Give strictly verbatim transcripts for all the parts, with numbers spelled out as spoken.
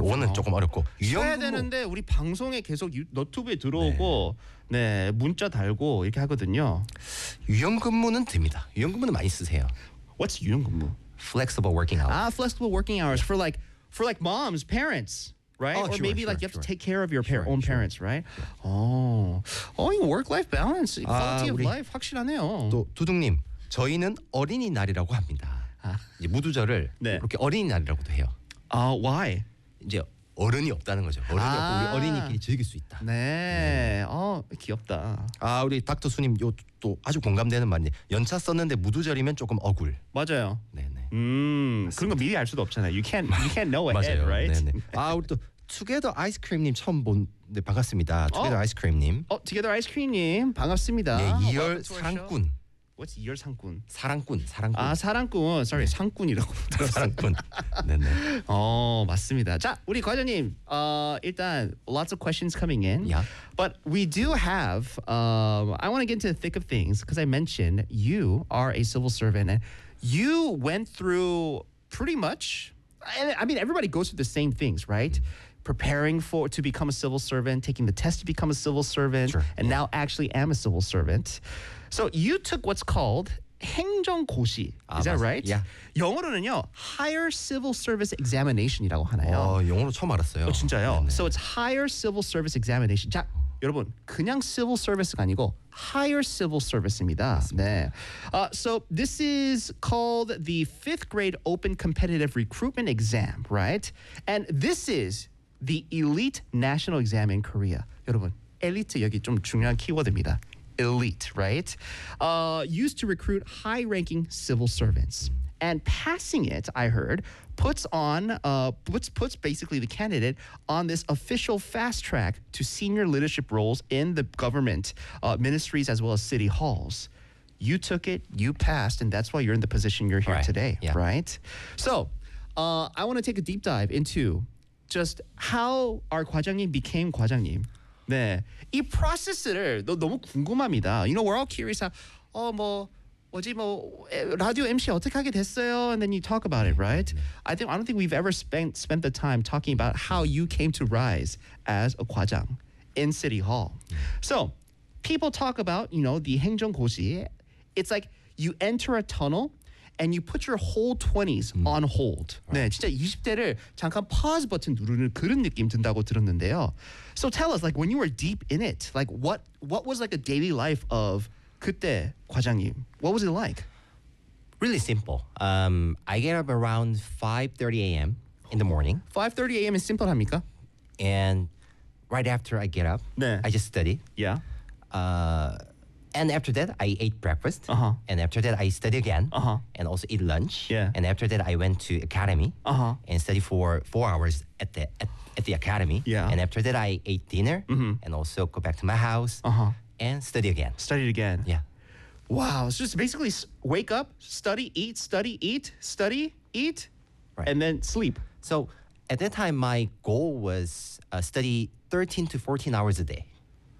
그거는 조금 어렵고 쉬어야 유연근무 되는데 우리 방송에 계속 유, 너튜브에 들어오고 네. 네 문자 달고 이렇게 하거든요. 유연근무는 됩니다. 유연근무는 많이 쓰세요. What's 유연근무? Flexible working hours. Ah, flexible working hours for like for like moms, parents, right? Oh, or sure, maybe sure, like you have sure. to take care of your Sure, par- own sure. parents, right? Oh, oh, you work-life balance, quality of 우리 life 확실하네요. 또 두둥님, 저희는 어린이날이라고 합니다. 아. 이제 무두절을 네. 이렇게 어린이날이라고도 해요. Uh, why? 이제 어른이 없다는 거죠. 어른이 아. 없고 우리 어린이끼리 즐길 수 있다. 네, 어 귀엽다. 아 우리 닥터 수님 요 또 아주 공감되는 말인데 연차 썼는데 무두절이면 조금 억울. 맞아요. 네네. 음, 그런 거 미리 알 수도 없잖아요. You can't, you can't know ahead, 맞아요. right? 네네. 아 우리 또 투게더 아이스크림님 처음 본 네, 반갑습니다. 투게더 어. 아이스크림님. 어, Together Ice Cream님 반갑습니다. 네, 이열 Welcome to our show. 사랑꾼. What's 이열 상꾼? 사랑꾼, 사랑꾼. 아 사랑꾼, sorry 상꾼이라고 들었어요. 사랑꾼. 네네. 어 맞습니다. 자 우리 과장님 어, 일단 lots of questions coming in. Yeah. But we do have. Um, I want to get into the thick of things because I mentioned you are a civil servant and you went through pretty much. I I mean, everybody goes through the same things, right? Preparing for to become a civil servant, taking the test to become a civil servant, Sure. and now actually am a civil servant. So you took what's called 행정고시. 아, Is that 맞- right? yeah. 영어로는요, Higher Civil Service Examination이라고 하나요? 어, 영어로 처음 알았어요. 어, 진짜요? 네네. So it's Higher Civil Service Examination. 자, 여러분 그냥 Civil Service가 아니고 Higher Civil Service입니다. 네. Uh, so this is called the fifth grade Open Competitive Recruitment Exam, right? And this is the elite national exam in Korea. 여러분, 엘리트 여기 좀 중요한 키워드입니다. Elite, right? Uh, used to recruit high-ranking civil servants. And passing it, I heard, puts on uh, puts puts basically the candidate on this official fast track to senior leadership roles in the government, uh, ministries as well as city halls. You took it, you passed, and that's why you're in the position you're here Right, today, yeah. right? So, uh, I want to take a deep dive into just how our 과장님 became 과장님. 네, 이 프로세스를 너, 너무 궁금합니다. You know, we're all curious. How, 어, 뭐 뭐지 뭐 라디오 엠씨 어떻게 하게 됐어요? And then you talk about it, right? I think I don't think we've ever spent spent the time talking about how you came to rise as a 과장 in City Hall. So people talk about, you know, the 행정고시. It's like you enter a tunnel and you put your whole twenties on hold. 네, 진짜 이십 대를 잠깐 pause 버튼 누르는 그런 느낌 든다고 들었는데요. So tell us, like when you were deep in it, like what what was like a daily life of 그때 과장님? What was it like? Really simple. Um, I get up around five thirty a.m. in the morning, five thirty a.m. is sim플합니까? and right after I get up, 네. I just study. Yeah. Uh, and after that, I ate breakfast. Uh-huh. And after that, I study again. Uh-huh. And also eat lunch. Yeah. And after that, I went to academy. Uh-huh. And study for four hours at the at, at the academy. Yeah. And after that, I ate dinner. And also go back to my house. Uh-huh. And study again. Studied again. Yeah. Wow. It's just basically s- wake up, study, eat, study, eat, study, eat, Right. and then sleep. So at that time, my goal was uh, study thirteen to fourteen hours a day.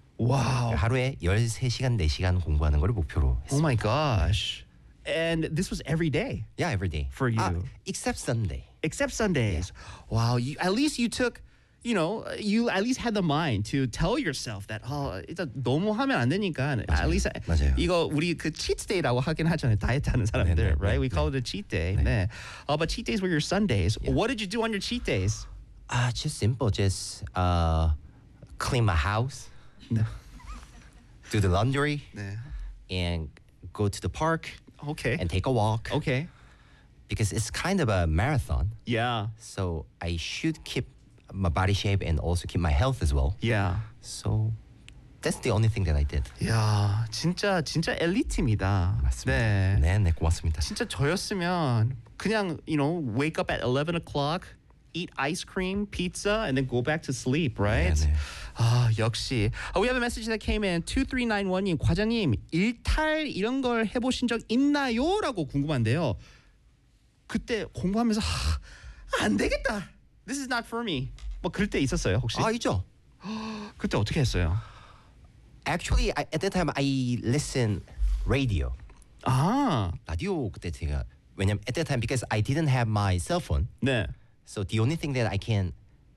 Wow. 하루에 열세 시간, 네 시간 공부하는 걸 목표로 Oh 했습니다. my gosh. And this was every day, Yeah, every day. For you. 아, except Sunday. except Sundays. Wow. You, at least you took, you know, you at least had the mind to tell yourself that, oh, 일단 너무 하면 안 되니까. At least 맞아요. 이거 우리 그 cheat day라고 하긴 하잖아요. 다이어트 하는 사람들, 네, 네, right? 네, We call it a cheat day. 네. Uh, but cheat days were your Sundays. What did you do on your cheat days? Ah, just simple. Just uh, clean my house, No. do the laundry, 네. and go to the park Okay. and take a walk. Okay. Because it's kind of a marathon. Yeah. So I should keep my body shape and also keep my health as well. Yeah. So that's the only thing that I did. 야, 진짜 진짜 엘리트입니다. 네. 네, 네, 고맙습니다. 진짜 저였으면 그냥, you know, wake up at eleven o'clock, eat ice cream, pizza, and then go back to sleep, right? 네, 네. 아, 역시. Uh, we have a message that came in. two three nine one 님, 과장님, 일탈 이런 걸 해보신 적 있나요? 라고 궁금한데요. 그때 공부하면서 하, 안 되겠다. This is not for me. 뭐 그럴 때 있었어요, 혹시? 아, 있죠. 그때 어떻게 했어요? Actually, I, at that time I listen radio. 아, 라디오 그때 제가 왜냐면 at that time because I didn't have my cell phone. 네. So the only thing that I can